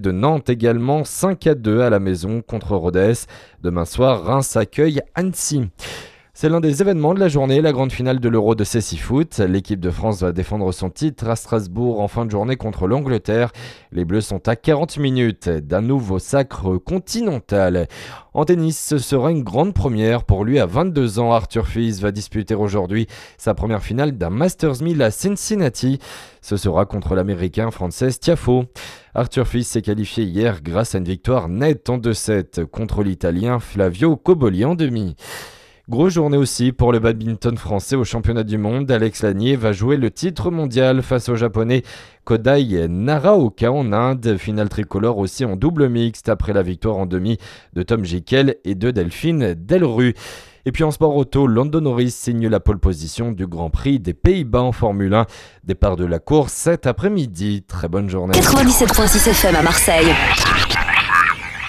de Nantes également 5-2 à la maison contre Rodez. Demain soir, Reims accueille Annecy. C'est l'un des événements de la journée, la grande finale de l'Euro de Cécifoot. L'équipe de France va défendre son titre à Strasbourg en fin de journée contre l'Angleterre. Les Bleus sont à 40 minutes d'un nouveau sacre continental. En tennis, ce sera une grande première pour lui à 22 ans. Arthur Fils va disputer aujourd'hui sa première finale d'un Masters 1000 à Cincinnati. Ce sera contre l'Américain Frances Tiafoe. Arthur Fils s'est qualifié hier grâce à une victoire nette en 2-7 contre l'Italien Flavio Cobolli en demi. Grosse journée aussi pour le badminton français au championnat du monde. Alex Lanier va jouer le titre mondial face au japonais Kodai Naraoka en Inde. Finale tricolore aussi en double mixte après la victoire en demi de Tom Jikel et de Delphine Delru. Et puis en sport auto, Lando Norris signe la pole position du Grand Prix des Pays-Bas en Formule 1. Départ de la course cet après-midi. Très bonne journée. 97.6 FM à Marseille.